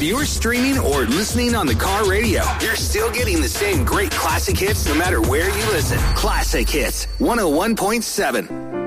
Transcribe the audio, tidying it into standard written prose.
Whether you're streaming or listening on the car radio, you're still getting the same great classic hits no matter where you listen. Classic Hits 101.7.